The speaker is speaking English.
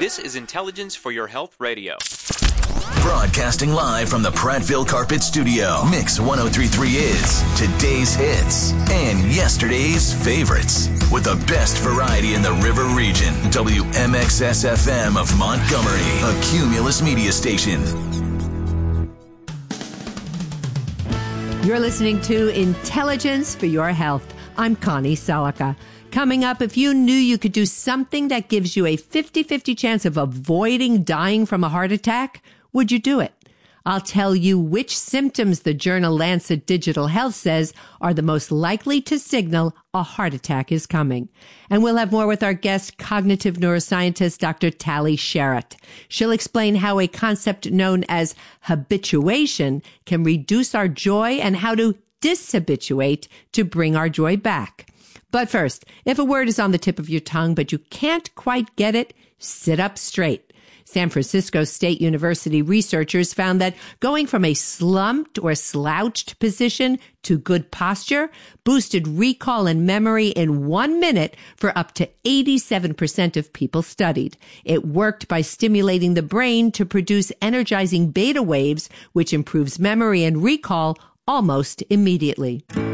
This is Intelligence for Your Health Radio. Broadcasting live from the Prattville Carpet Studio. Mix 1033 is today's hits and yesterday's favorites. With the best variety in the River Region. WMXS-FM of Montgomery, a Cumulus media station. You're listening to Intelligence for Your Health. I'm Connie Selica. Coming up, if you knew you could do something that gives you a 50-50 chance of avoiding dying from a heart attack, would you do it? I'll tell you which symptoms the journal Lancet Digital Health says are the most likely to signal a heart attack is coming. And we'll have more with our guest, cognitive neuroscientist Dr. Tali Sharot. She'll explain how a concept known as habituation can reduce our joy and how to dishabituate to bring our joy back. But first, if a word is on the tip of your tongue but you can't quite get it, sit up straight. San Francisco State University researchers found that going from a slumped or slouched position to good posture boosted recall and memory in 1 minute for up to 87% of people studied. It worked by stimulating the brain to produce energizing beta waves, which improves memory and recall almost immediately.